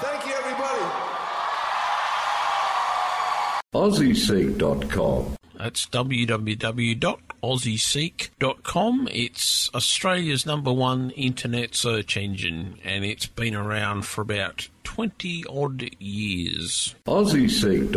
Thank you, everybody. AussieSeek.com. That's www.aussieseek.com. It's Australia's #1 internet search engine, and it's been around for about 20-odd years. AussieSeek.